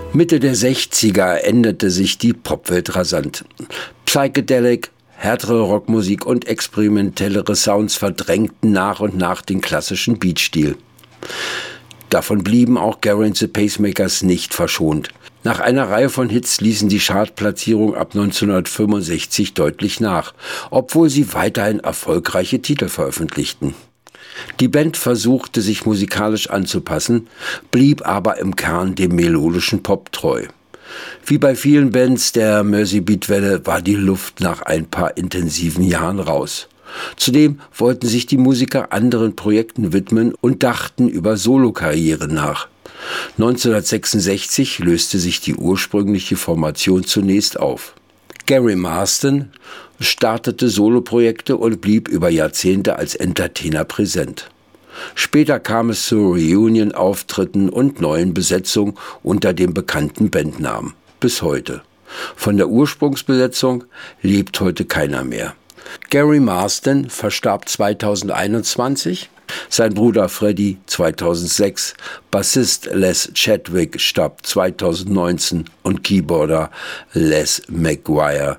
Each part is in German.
Mitte der 60er änderte sich die Popwelt rasant. Psychedelic, härtere Rockmusik und experimentellere Sounds verdrängten nach und nach den klassischen Beatstil. Davon blieben auch Gerry and the Pacemakers nicht verschont. Nach einer Reihe von Hits ließen die Chartplatzierungen ab 1965 deutlich nach, obwohl sie weiterhin erfolgreiche Titel veröffentlichten. Die Band versuchte, sich musikalisch anzupassen, blieb aber im Kern dem melodischen Pop treu. Wie bei vielen Bands der Mersey-Beat-Welle war die Luft nach ein paar intensiven Jahren raus. Zudem wollten sich die Musiker anderen Projekten widmen und dachten über Solokarriere nach. 1966 löste sich die ursprüngliche Formation zunächst auf. Gary Marston startete Soloprojekte und blieb über Jahrzehnte als Entertainer präsent. Später kam es zu Reunion-Auftritten und neuen Besetzungen unter dem bekannten Bandnamen. Bis heute. Von der Ursprungsbesetzung lebt heute keiner mehr. Gary Marston verstarb 2021, sein Bruder Freddie 2006, Bassist Les Chadwick starb 2019 und Keyboarder Les McGuire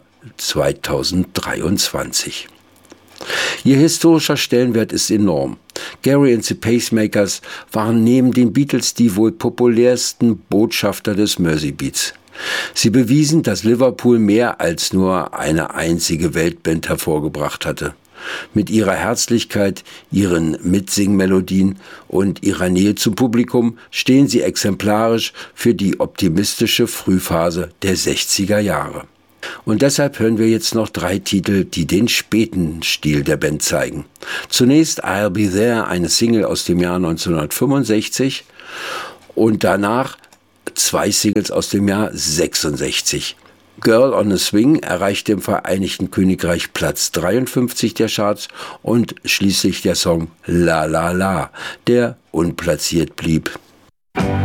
2023. Ihr historischer Stellenwert ist enorm. Gerry and the Pacemakers waren neben den Beatles die wohl populärsten Botschafter des Mersey-Beats. Sie bewiesen, dass Liverpool mehr als nur eine einzige Weltband hervorgebracht hatte. Mit ihrer Herzlichkeit, ihren Mitsingmelodien und ihrer Nähe zum Publikum stehen sie exemplarisch für die optimistische Frühphase der 60er Jahre. Und deshalb hören wir jetzt noch 3 Titel, die den späten Stil der Band zeigen. Zunächst I'll Be There, eine Single aus dem Jahr 1965 und danach 2 Singles aus dem Jahr 66. Girl on a Swing erreichte im Vereinigten Königreich Platz 53 der Charts und schließlich der Song La La La, der unplatziert blieb.